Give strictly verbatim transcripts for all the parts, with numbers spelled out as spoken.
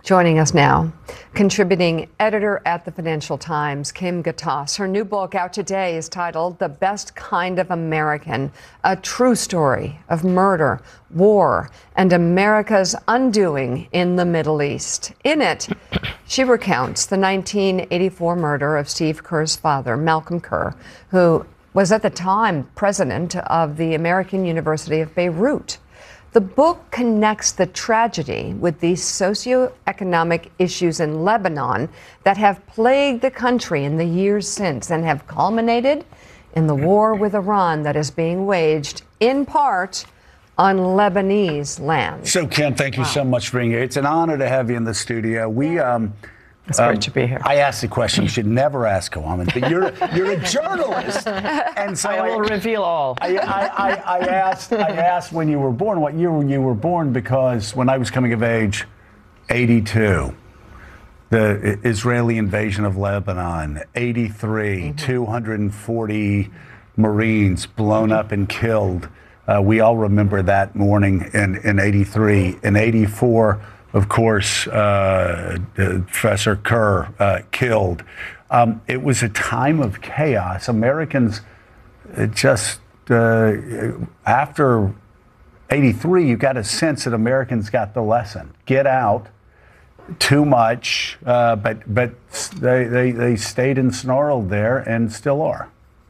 Joining us now, contributing editor at the Financial Times, Kim Ghattas. Her new book out today is titled The Best Kind of American, a true story of murder, war, and America's undoing in the Middle East. In it, she recounts the nineteen eighty-four murder of Steve Kerr's father, Malcolm Kerr, who was at the time president of the American University of Beirut. The book connects the tragedy with the socioeconomic issues in Lebanon that have plagued the country in the years since and have culminated in the war with Iran that is being waged, in part, on Lebanese land. So, Kim, thank you wow. so much for being here. It's an honor to have you in the studio. We, um, It's great um, to be here. I asked the question you should never ask a woman, but you're you're a journalist, and so I will I, reveal all. I, I, I, I asked I asked when you were born, what year you were born, because when I was coming of age, eighty-two, the Israeli invasion of Lebanon, eighty-three, mm-hmm. two hundred forty Marines blown mm-hmm. up and killed. Uh, we all remember that morning in in eighty-three. In eighty-four. Of course, uh, Professor Kerr uh, killed. Um, it was a time of chaos. Americans just, uh, after eighty-three, you got a sense that Americans got the lesson. Get out, too much, uh, but but they, they, they stayed ensnarled there and still are.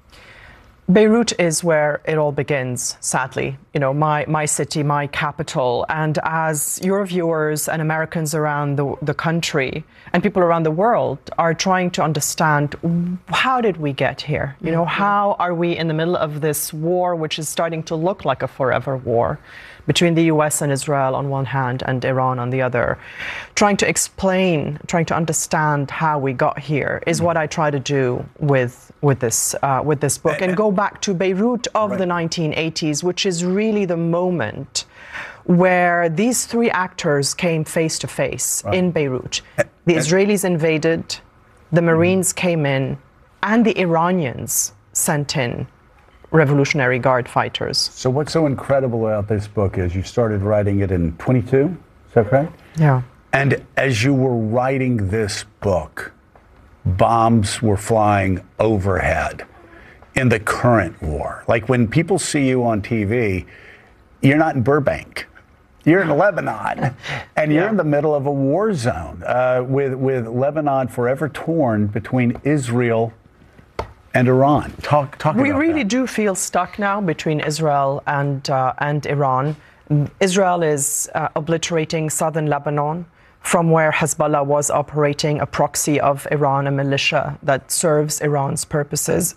Beirut is where it all begins, sadly. You know, my, my city, my capital. And as your viewers and Americans around the, the country and people around the world are trying to understand, how did we get here? You know, how are we in the middle of this war, which is starting to look like a forever war between the U S and Israel on one hand and Iran on the other? Trying to explain, trying to understand how we got here is what I try to do with with this uh, with this book, and go back to Beirut of right. the nineteen eighties, which is really the moment where these three actors came face to face in Beirut. The Israelis invaded, the Marines came in, and the Iranians sent in Revolutionary Guard fighters. So what's so incredible about this book is you started writing it in twenty-two, is that correct? Yeah. And as you were writing this book, bombs were flying overhead in the current war. Like when people see you on T V, you're not in Burbank. You're in Lebanon, and you're yeah. in the middle of a war zone uh, with, with Lebanon forever torn between Israel and Iran. Talk, talk we about really that. do feel stuck now between Israel and, uh, and Iran. Israel is uh, obliterating southern Lebanon, from where Hezbollah was operating, a proxy of Iran, a militia that serves Iran's purposes.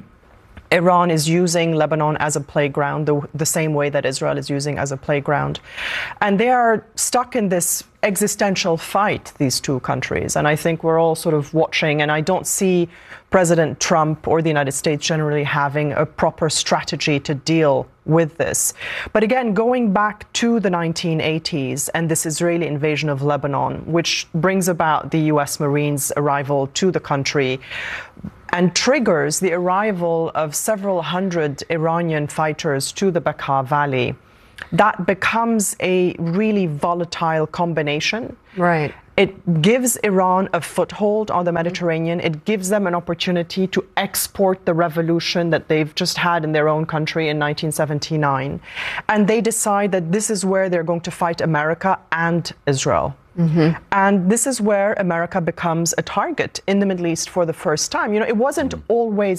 Iran is using Lebanon as a playground, the, the same way that Israel is using as a playground. And they are stuck in this existential fight, these two countries. And I think we're all sort of watching, and I don't see President Trump or the United States generally having a proper strategy to deal with this. But again, going back to the nineteen eighties and this Israeli invasion of Lebanon, which brings about the U S Marines' arrival to the country and triggers the arrival of several hundred Iranian fighters to the Bekaa Valley, that becomes a really volatile combination. Right. It gives Iran a foothold on the Mediterranean. It gives them an opportunity to export the revolution that they've just had in their own country in nineteen seventy-nine. And they decide that this is where they're going to fight America and Israel. Mm-hmm. And this is where America becomes a target in the Middle East for the first time. You know, it wasn't always